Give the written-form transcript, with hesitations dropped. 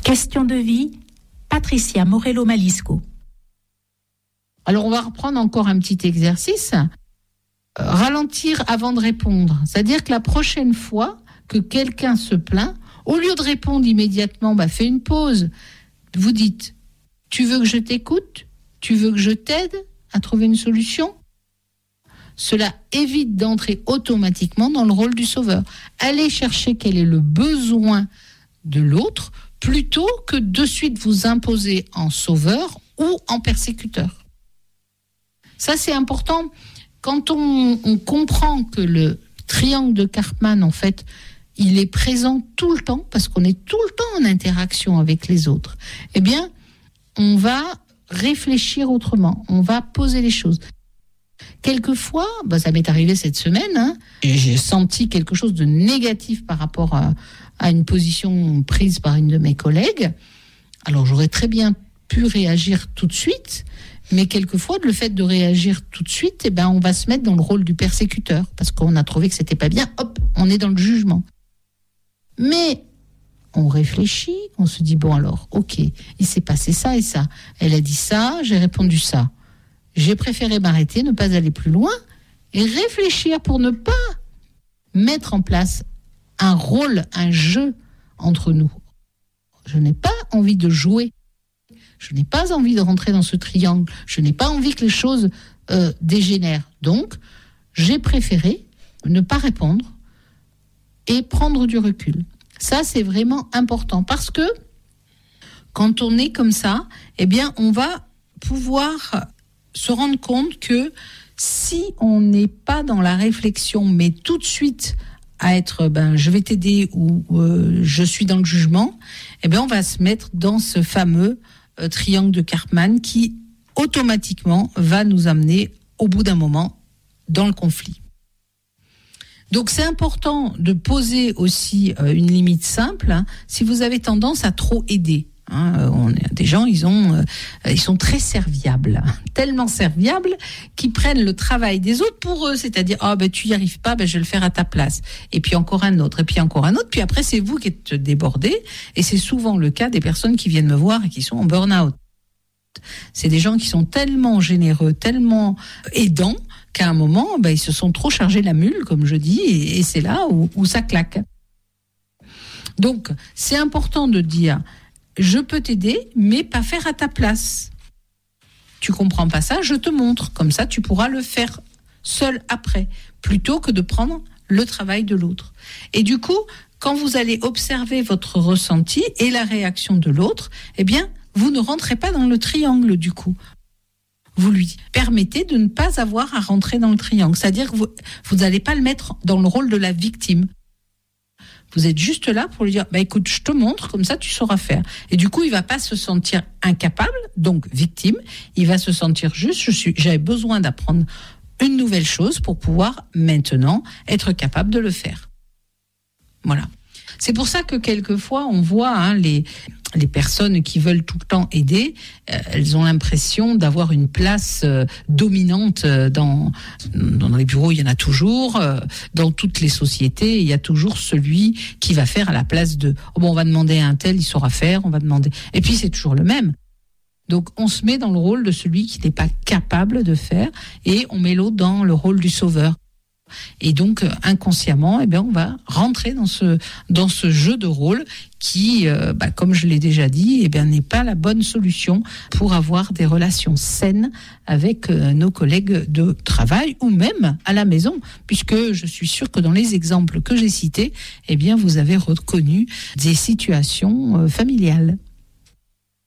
Question de vie, Patricia Morello-Malisco. Alors, on va reprendre encore un petit exercice. Ralentir avant de répondre. C'est-à-dire que la prochaine fois que quelqu'un se plaint, au lieu de répondre immédiatement, fais une pause. Vous dites, tu veux que je t'écoute ? Tu veux que je t'aide à trouver une solution ? Cela évite d'entrer automatiquement dans le rôle du sauveur. Allez chercher quel est le besoin de l'autre plutôt que de suite vous imposer en sauveur ou en persécuteur. Ça, c'est important. Quand on comprend que le triangle de Karpman, en fait, il est présent tout le temps, parce qu'on est tout le temps en interaction avec les autres, eh bien, on va réfléchir autrement, on va poser les choses. Quelquefois, ça m'est arrivé cette semaine, et j'ai senti quelque chose de négatif par rapport à une position prise par une de mes collègues. Alors, j'aurais très bien pu réagir tout de suite, mais quelquefois, le fait de réagir tout de suite, on va se mettre dans le rôle du persécuteur, parce qu'on a trouvé que c'était pas bien, hop, on est dans le jugement. Mais on réfléchit, on se dit, bon alors, ok, il s'est passé ça et ça. Elle a dit ça, j'ai répondu ça. J'ai préféré m'arrêter, ne pas aller plus loin et réfléchir pour ne pas mettre en place un rôle, un jeu entre nous. Je n'ai pas envie de jouer. Je n'ai pas envie de rentrer dans ce triangle. Je n'ai pas envie que les choses dégénèrent. Donc, j'ai préféré ne pas répondre et prendre du recul. Ça, c'est vraiment important parce que quand on est comme ça, on va pouvoir se rendre compte que si on n'est pas dans la réflexion, mais tout de suite à être je vais t'aider ou je suis dans le jugement, on va se mettre dans ce fameux triangle de Karpman qui automatiquement va nous amener au bout d'un moment dans le conflit. Donc c'est important de poser aussi une limite simple si vous avez tendance à trop aider. Des gens, ils sont très serviables, tellement serviables qu'ils prennent le travail des autres pour eux, c'est-à-dire tu y arrives pas, je vais le faire à ta place. Et puis encore un autre, et puis encore un autre, puis après c'est vous qui êtes débordés, et c'est souvent le cas des personnes qui viennent me voir et qui sont en burn-out. C'est des gens qui sont tellement généreux, tellement aidants qu'à un moment, ils se sont trop chargés la mule, comme je dis, et c'est là où ça claque. Donc c'est important de dire je peux t'aider, mais pas faire à ta place. Tu comprends pas ça, je te montre. Comme ça, tu pourras le faire seul après, plutôt que de prendre le travail de l'autre. Et du coup, quand vous allez observer votre ressenti et la réaction de l'autre, vous ne rentrez pas dans le triangle du coup. Vous lui permettez de ne pas avoir à rentrer dans le triangle. C'est-à-dire que vous n'allez pas le mettre dans le rôle de la victime. Vous êtes juste là pour lui dire, écoute, je te montre, comme ça tu sauras faire. Et du coup, il va pas se sentir incapable, donc victime. Il va se sentir juste, j'avais besoin d'apprendre une nouvelle chose pour pouvoir maintenant être capable de le faire. Voilà. C'est pour ça que quelquefois, on voit les personnes qui veulent tout le temps aider, elles ont l'impression d'avoir une place dominante dans les bureaux. Il y en a toujours, dans toutes les sociétés, il y a toujours celui qui va faire à la place de on va demander à un tel, il saura faire, on va demander. Et puis c'est toujours le même. Donc on se met dans le rôle de celui qui n'est pas capable de faire et on met l'autre dans le rôle du sauveur. Et donc inconsciemment, on va rentrer dans ce jeu de rôle qui, comme je l'ai déjà dit, n'est pas la bonne solution pour avoir des relations saines avec nos collègues de travail ou même à la maison, puisque je suis sûre que dans les exemples que j'ai cités, vous avez reconnu des situations familiales.